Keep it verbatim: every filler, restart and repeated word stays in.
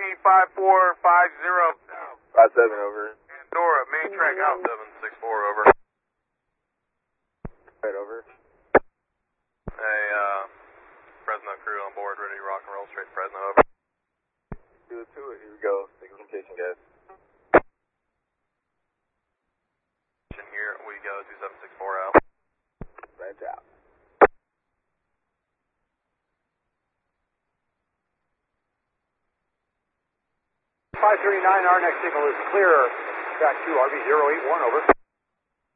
five four five zero. five seven over. Pandora, main track out. seven six four over. Right over. Hey, uh, Fresno crew on board, ready to rock and roll straight to Fresno, over. Two to two, here we go. Signalization, guys. Here we go, two seven six four out. Branch out. five three nine, our next signal is clear. Track two, R V zero eight one, over.